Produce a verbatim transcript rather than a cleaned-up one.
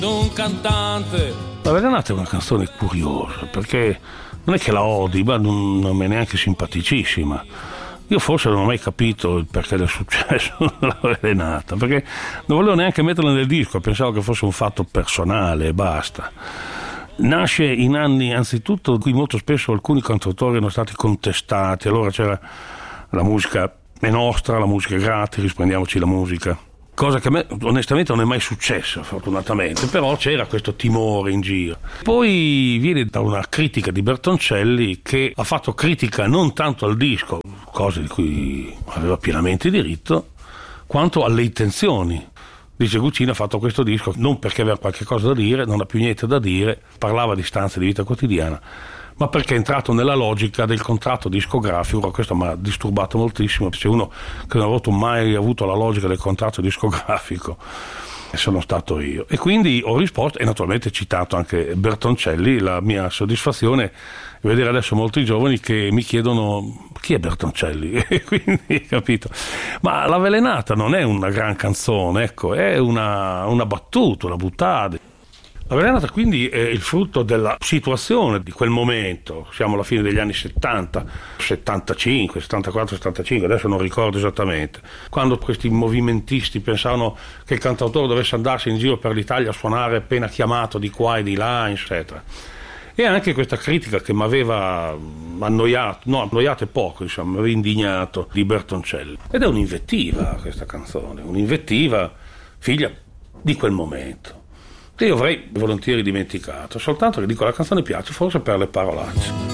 Un cantante. La Velenata è una canzone curiosa perché non è che la odi, ma non, non è neanche simpaticissima. Io forse non ho mai capito il perché del successo della Velenata, perché non volevo neanche metterla nel disco, pensavo che fosse un fatto personale e basta. Nasce in anni anzitutto in cui molto spesso alcuni cantautori erano stati contestati, allora c'era la musica è nostra, la musica è gratis, riprendiamoci la musica. Cosa che a me onestamente non è mai successa, fortunatamente, però c'era questo timore in giro. Poi viene da una critica di Bertoncelli che ha fatto critica non tanto al disco, cose di cui aveva pienamente diritto, quanto alle intenzioni. Dice Guccini ha fatto questo disco non perché aveva qualche cosa da dire, non ha più niente da dire, parlava di stanze di vita quotidiana, ma perché è entrato nella logica del contratto discografico. Questo mi ha disturbato moltissimo, se uno che non ha avuto mai avuto la logica del contratto discografico sono stato io, e quindi ho risposto e naturalmente citato anche Bertoncelli. La mia soddisfazione è vedere adesso molti giovani che mi chiedono chi è Bertoncelli e quindi capito, ma La Velenata non è una gran canzone, ecco, è una, una battuta, una buttata. La Velenata quindi è il frutto della situazione di quel momento, siamo alla fine degli anni settanta, settantacinque, settantaquattro, settantacinque, adesso non ricordo esattamente, quando questi movimentisti pensavano che il cantautore dovesse andarsi in giro per l'Italia a suonare appena chiamato di qua e di là, eccetera. E anche questa critica che mi aveva annoiato, no, annoiato è poco, insomma, mi aveva indignato di Bertoncelli. Ed è un'invettiva questa canzone, un'invettiva figlia di quel momento. Io avrei volentieri dimenticato, soltanto che dico la canzone piace forse per le parolacce.